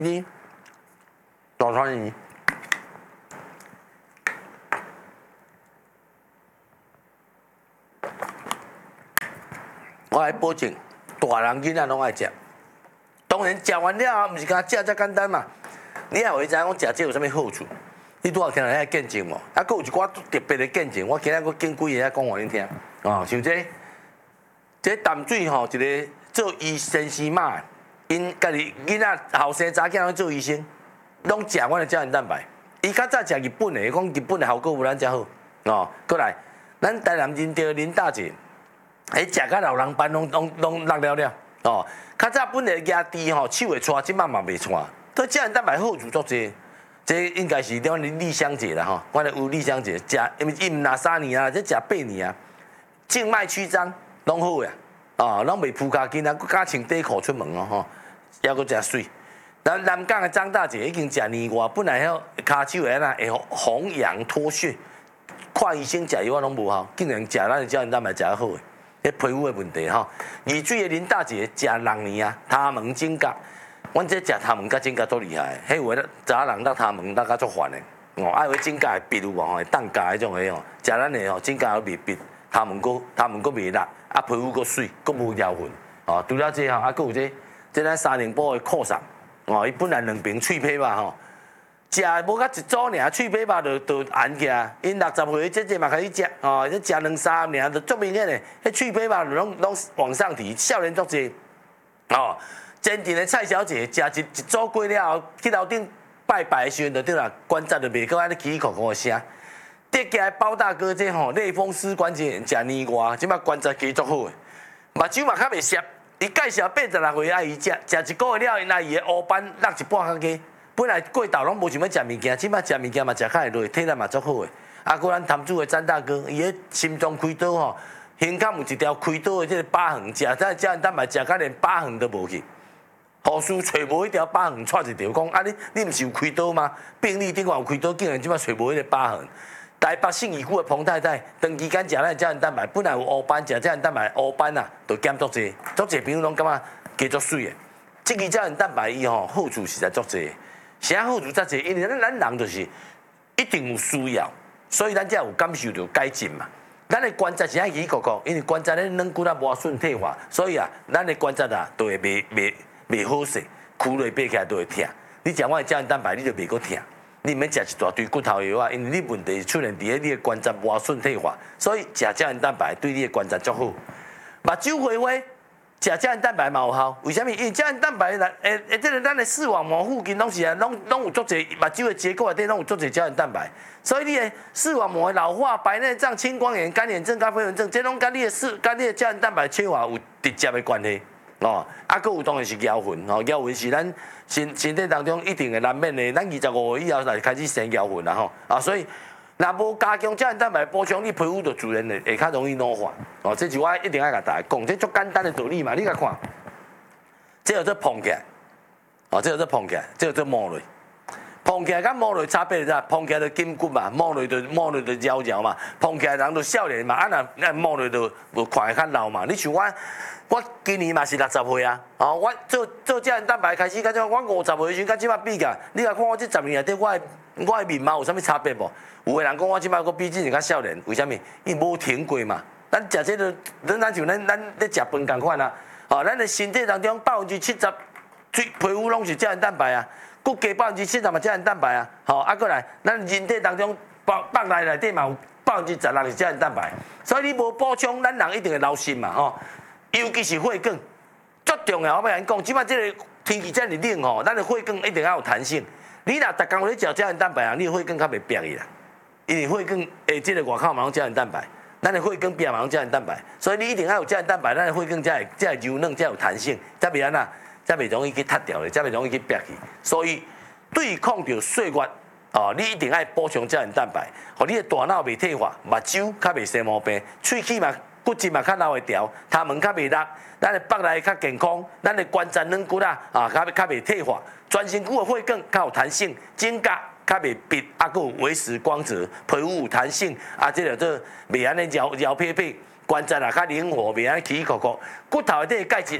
你大川鱼，我来保证，大人囡仔拢爱食。当然食完了后，毋是干食遮简单嘛。你也会知影讲食这有啥物好处？你拄好听人家见证无？啊，佫有一寡特别的见证，我今仔佫见几个讲互恁听。哦，像这淡水吼，一个做医生师嘛，因家己囡仔后生查囝拢做医生，拢食阮的胶原蛋白。伊较早食日本的，讲日本的效果无咱遮好。哦，过来，咱台南认着林大姐，迄食甲老人斑拢落了了。哦，较早本来牙齿吼手会搓，即摆嘛袂搓。对胶原蛋白好处足济。这应该是阮的丽香姐啦吼，阮的有丽香姐食，因为伊毋拿3年啊，这食8年啊，静脉曲张拢好呀，哦，拢袂扑骹筋啊，佮加穿短裤出门哦吼，还佫诚水。咱南港的张大姐已经食年外，本来遐骹手会安会红痒脱屑，看医生食药啊拢无效，竟然食咱的胶原蛋白食得好诶，迄皮肤的问题吼。二水的林大姐食6年啊，他门指甲。阮这食头毛甲指甲足厉害，迄有诶查人搭头毛搭甲足烦诶，哦，爱有指甲会闭有无吼，会当夹迄种诶吼，食咱诶吼指甲会闭，头毛佫袂辣，啊皮肤佫水，佫无妖痕，哦，除了这吼，啊佫有这咱三零波诶扩散，哦，伊本来2瓶脆皮肉吼，食无甲一组尔，脆皮肉就红起来，因60岁这嘛开始食，哦，这食2-3年就足明显诶，迄脆皮肉拢往上提，少年足济，哦。坚定的蔡小姐食一组过了后，去楼顶拜拜的时阵就对啦，关节就袂搁安尼起口的声。得起来包大哥这吼类风湿关节炎食年外，即摆关节加足好诶，目睭嘛较袂涩。伊介绍86岁阿姨食1个月了，因阿姨的黑斑落一半较加。本来过头拢无想要食物件，即摆食物件嘛食较会落，体力嘛足好诶。啊，果咱潭子的詹大哥，伊迄心脏开刀吼，胸坎有一条开刀的这个疤痕，食这胶原蛋白食甲连疤痕都无去。护士找无迄条疤痕，带一条讲啊你毋是有开刀吗？病历顶下有开刀，竟然即摆找无迄个疤痕。台北信义区的彭太太，长期间食咱胶原蛋白，本来有黑斑，食胶原蛋白黑斑啊，就减足济，足济朋友拢感觉加足水的。这个胶原蛋白伊吼好处实在足济，啥好处遮济？因为咱人就是一定有需要，所以咱才有感受到改进嘛。咱的关节是爱起糊糊，因为关节咧软骨啊无顺退化，所以啊，咱的关节啊都会袂好势，躯落爬起来都会疼。你食我的胶原蛋白，你就袂阁疼。你免食一大堆骨头药啊，因为你问题出现伫你的关节无顺退化，所以食胶原蛋白对你的关节足好。目睭花花，食胶原蛋白嘛有效。为什么？因为胶原蛋白这个咱的视网膜附近拢是啊，拢有足侪目睭的结构内底拢有足侪胶原蛋白，所以你的视网膜的老化、白内障、青光眼、干眼症、甲飞蚊症，这拢甲你的胶原蛋白缺乏有直接的关系。哦，啊，佫有当然是咬痕，哦，咬痕是咱身体当中一定会难免的，咱25岁以后才开始生咬痕啦吼，啊，所以若无加强胶原蛋白补充，你皮肤就自然会较容易老化，哦，这是我一定要甲大家讲，这足简单的道理嘛，你甲看，这叫做膨起来，哦，这叫做膨起来，这叫做摸落，膨起来甲摸落差别是啥？膨起来就筋骨嘛，摸落就摇摇嘛，膨起来人就少年嘛，啊若摸落就看会较老嘛，你像我今年嘛是60岁啊，哦，我做胶原蛋白开始，到这我50岁时阵，到即摆比较，你来看我这10年内底，我的面貌有啥物差别无？有个人讲我即摆佫比之前较少年，为虾米？伊无停过嘛。咱食这个，咱像咱咧食饭共款啊，哦，咱的身体当中70%皮肤拢是胶原蛋白啊，佫加70%嘛胶原蛋白啊，吼，啊过来，咱人体当中腹内底嘛有16%是胶原蛋白，所以你无补充，咱人一定会老心嘛，吼。尤其是血管，最重要。我要甲你讲，即摆这个天气遮尔冷吼，咱的血管一定要有弹性。你若逐工咧食胶原蛋白啊，你的血管较袂瘪去啦。因为血管诶，这个外口嘛拢胶原蛋白，咱的血管壁嘛拢胶原蛋白，所以你一定要有胶原蛋白，咱的血管才会柔软，才有弹性，才袂安那，才袂容易去塌掉咧，才袂容易去瘪去。所以对抗着岁月。哦，你一定要补充胶原蛋白，互你的大脑袂退化，目睭较袂生毛病，喙齿嘛。骨质嘛较留会调，头毛较袂落，咱的腹内较健康，咱的关节软骨啊，较袂退化，全身躯的血管较有弹性，指甲较袂闭，啊，佫有维持光泽，皮肤有弹性，啊，这叫做袂安尼摇撇撇，关节啊较灵活，袂安尼起起伏伏，骨头内底钙质